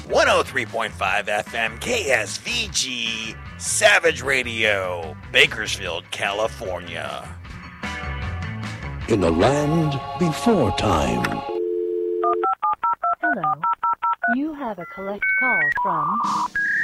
103.5 FM KSVG Savage Radio, Bakersfield, California. In a land before time. Hello. You have a collect call from